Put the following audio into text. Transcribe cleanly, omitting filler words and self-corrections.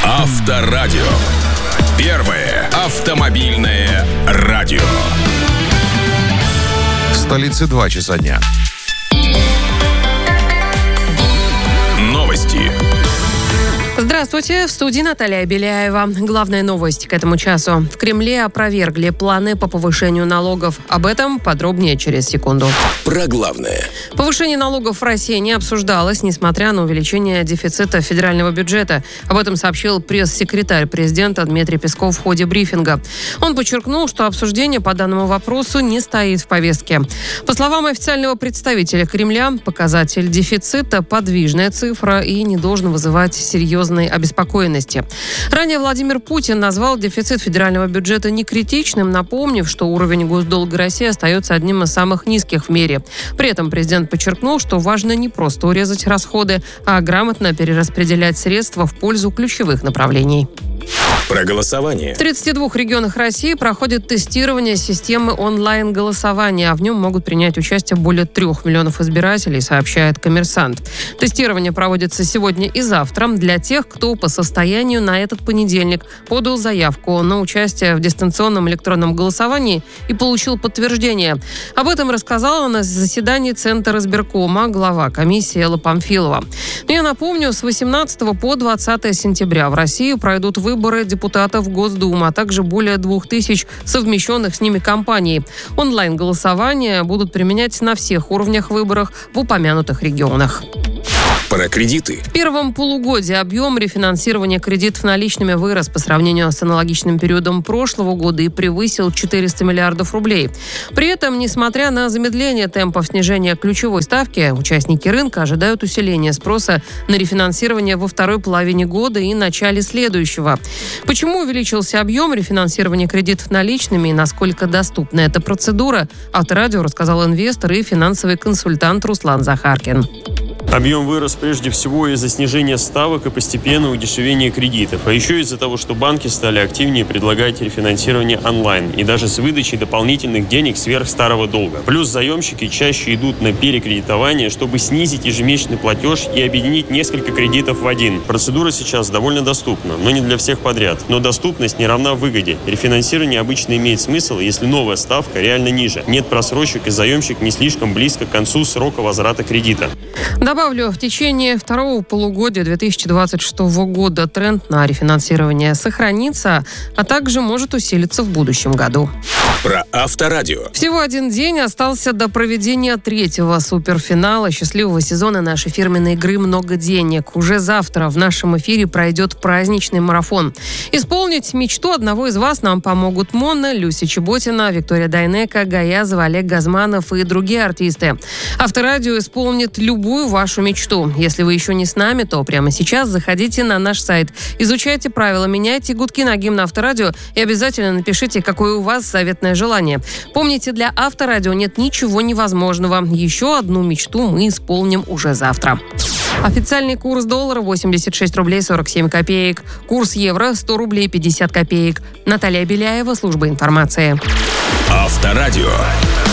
Авторадио. Первое автомобильное радио. В столице 2 часа дня. Новости. Здравствуйте, в студии Наталья Беляева. Главная новость к этому часу. В Кремле опровергли планы по повышению налогов. Об этом подробнее через секунду. Про главное. Повышение налогов в России не обсуждалось, несмотря на увеличение дефицита федерального бюджета. Об этом сообщил пресс-секретарь президента Дмитрий Песков в ходе брифинга. Он подчеркнул, что обсуждение по данному вопросу не стоит в повестке. По словам официального представителя Кремля, показатель дефицита – подвижная цифра и не должен вызывать серьезной обеспокоенности. Ранее Владимир Путин назвал дефицит федерального бюджета некритичным, напомнив, что уровень госдолга России остается одним из самых низких в мире. При этом президент подчеркнул, что важно не просто урезать расходы, а грамотно перераспределять средства в пользу ключевых направлений. Про голосование. В 32 регионах России проходит тестирование системы онлайн-голосования, а в нем могут принять участие более 3 миллионов избирателей, сообщает «Коммерсант». Тестирование проводится сегодня и завтра для тех, кто по состоянию на этот понедельник подал заявку на участие в дистанционном электронном голосовании и получил подтверждение. Об этом рассказала на заседании Центра избиркома глава комиссии Элла Памфилова. Но я напомню, с 18 по 20 сентября в России пройдут выборы депутатов в Госдуму, а также более 2000 совмещенных с ними кампаний. Онлайн-голосование будут применять на всех уровнях выборов в упомянутых регионах. Про кредиты. В первом полугодии объем рефинансирования кредитов наличными вырос по сравнению с аналогичным периодом прошлого года и превысил 400 миллиардов рублей. При этом, несмотря на замедление темпов снижения ключевой ставки, участники рынка ожидают усиления спроса на рефинансирование во второй половине года и начале следующего. Почему увеличился объем рефинансирования кредитов наличными и насколько доступна эта процедура, Авторадио рассказал инвестор и финансовый консультант Руслан Захаркин. Объем вырос прежде всего из-за снижения ставок и постепенного удешевения кредитов, а еще из-за того, что банки стали активнее предлагать рефинансирование онлайн и даже с выдачей дополнительных денег сверх старого долга. Плюс заемщики чаще идут на перекредитование, чтобы снизить ежемесячный платеж и объединить несколько кредитов в один. Процедура сейчас довольно доступна, но не для всех подряд. Но доступность не равна выгоде. Рефинансирование обычно имеет смысл, если новая ставка реально ниже. Нет просрочек и заемщик не слишком близко к концу срока возврата кредита. Добавлю, в течение второго полугодия 2026 года тренд на рефинансирование сохранится, а также может усилиться в будущем году. Про Авторадио. Всего один день остался до проведения 3-го суперфинала счастливого сезона нашей фирменной игры «Много денег». Уже завтра в нашем эфире пройдет праздничный марафон. Исполнить мечту одного из вас нам помогут Монна, Люся Чеботина, Виктория Дайнеко, Гаязова, Олег Газманов и другие артисты. Авторадио исполнит любую вашу мечту. Если вы еще не с нами, то прямо сейчас заходите на наш сайт, изучайте правила, меняйте гудки на гимн Авторадио и обязательно напишите, какое у вас заветное желание. Помните, для Авторадио нет ничего невозможного. Еще одну мечту мы исполним уже завтра. Официальный курс доллара 86 рублей 47 копеек. Курс евро 100 рублей 50 копеек. Наталья Беляева, служба информации. Авторадио.